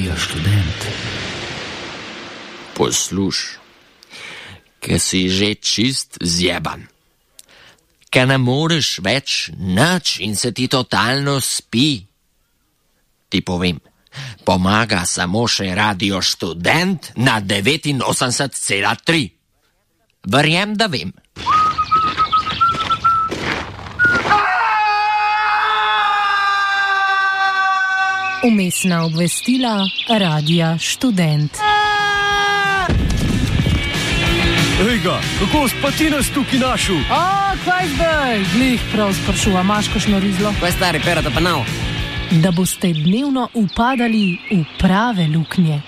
Radio Študent. Posluš, ker si že čist zjeban. Ker ne moreš več nič in se ti totalno spi. Ti povem, pomaga samo še Radio Študent na 89,3. Verjem, da vem. Vmesna obvestila Radia Študent. Ejga, kako spati nas tukaj našel? Kaj zdaj? Glih prav sprašuva, imaš kakšno rizlo? Kaj stari, perata pa nav? Da boste dnevno upadali v prave luknje.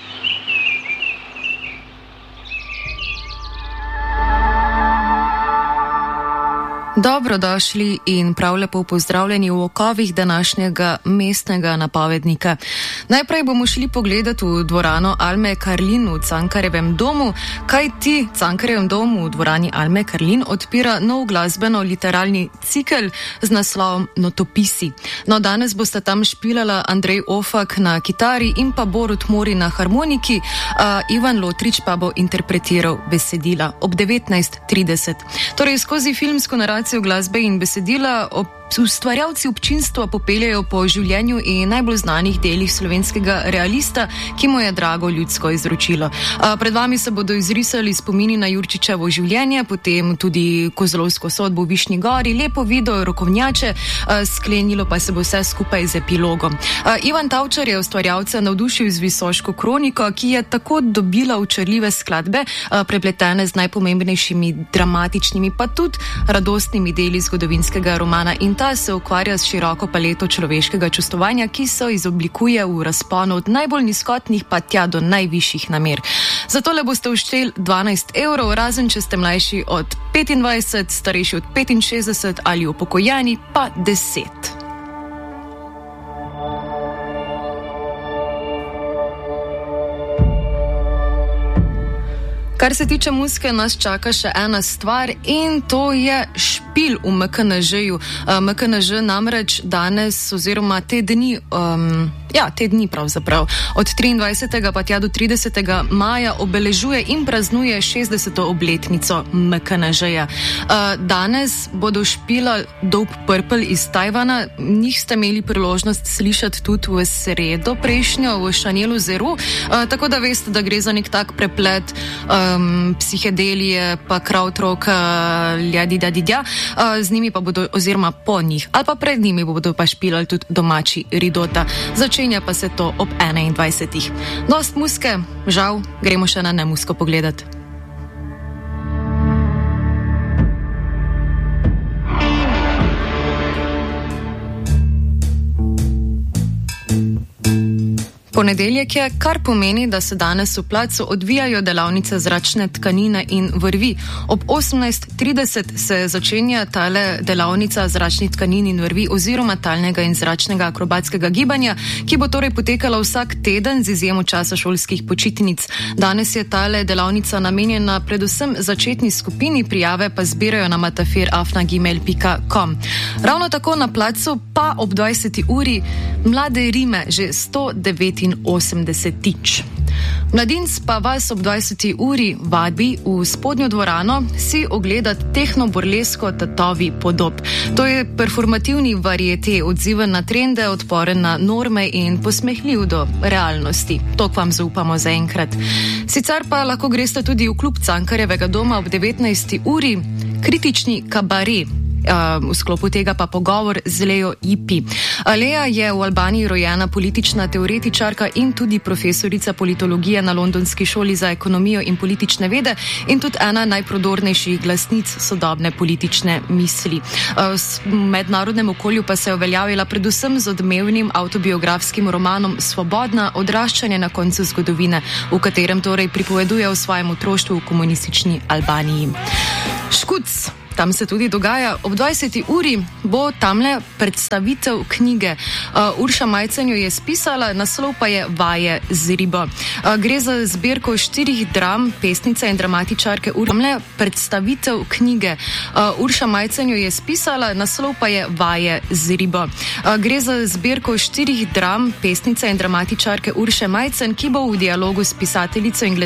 Dobrodošli in prav lepo pozdravljeni v okovih današnjega mestnega napovednika. Najprej bomo šli pogledati v dvorano Alme Karlin v Cankarjevem domu, kaj ti Cankarjevem domu v dvorani Alme Karlin odpira nov glasbeno-literarni cikel z naslovom Notopisi. No, danes bosta tam špilala Andrej Ofak na kitari in pa Borut Mori na harmoniki, Ivan Lotrič pa bo interpretiral besedila ob 19:30. Torej, skozi filmsko naracijo glasbe in besedila ustvarjalci občinstva popeljajo po življenju in najbolj znanih delih slovenskega realista, ki mu je drago ljudsko izročilo. Pred vami se bodo izrisali spomini na Jurčičevo življenje, potem tudi Kozlovsko sodbo v Višnji Gori, lepo video, rokovnjače, sklenilo pa se bo vse skupaj z epilogom. Ivan Tavčar je ustvarjalca navdušil z Visoško kroniko, ki je tako dobila učarljive skladbe, prepletene z najpomembnejšimi dramatičnimi pa tudi radostnimi deli zgodovinskega romana, in ta se ukvarja s široko paleto človeškega čustvovanja, ki se izoblikuje v razponu od najbolj nizkotnih pa tja do najvišjih namer. Zato le boste vštel 12 €, razen če ste mlajši od 25, starejši od 65 ali upokojeni pa 10. Kar se tiče muzike, nas čaka še ena stvar in to je špil v MKNŽ-ju. MKNŽ namreč danes oziroma te dni pravzaprav, od 23. pa tja do 30. maja obeležuje in praznuje 60. obletnico MKNŽ-ja. Danes bodo špila Dope Purple iz Tajvana, njih ste imeli priložnost slišati tudi v sredo prejšnjo v Šanelu Zeru, tako da veste, da gre za nek tak preplet psihedelije pa krautroka ljadidadidja, z njimi pa bodo, oziroma po njih, ali pa pred njimi bodo pa špilali tudi domači Ridota. Začenja pa se to ob 21. Dost muske, žal, gremo še na nemusko pogledati. Ponedeljek je, kar pomeni, da se danes v placu odvijajo delavnice zračne tkanine in vrvi. Ob 18:30 se začenja tale delavnica zračnih tkanin in vrvi oziroma talnega in zračnega akrobatskega gibanja, ki bo torej potekala vsak teden z izjemo časa šolskih počitnic. Danes je tale delavnica namenjena predvsem začetni skupini, prijave pa zbirajo na matafir@gmail.com. Ravno tako na placu pa ob 20. uri Mlade rime že 189. Mladinc pa vas ob 20. uri vabi v spodnjo dvorano si ogledati tehnoburlesko Tatovi podob. To je performativni variete, odziven na trende, odporen na norme in posmehljiv do realnosti. To vam zaupamo zaenkrat. Sicer pa lahko greste tudi v klub Cankarjevega doma ob 19. uri, kritični kabaret. V sklopu tega pa pogovor z Lejo Ipi. Leja je v Albaniji rojena politična teoretičarka in tudi profesorica politologije na Londonski šoli za ekonomijo in politične vede in tudi ena najprodornejših glasnic sodobne politične misli. V mednarodnem okolju pa se je uveljavila predvsem z odmevnim avtobiografskim romanom Svobodna, odraščanje na koncu zgodovine, v katerem torej pripoveduje o svojem otroštvu v komunistični Albaniji. Škuc. tam se tudi dogaja. Ob 20. uri bo tamle predstavitev knjige. Urša Majcen jo je spisala, naslov pa je Vaje z ribo. Gre za zbirko 4 dram pesnice in dramatičarke Tamle predstavitev knjige. Urša Majcen jo je spisala, naslov pa je Vaje z ribo. Gre za zbirko 4 dram pesnice in dramatičarke Urše Majcen, ki bo v dialogu s pisateljico in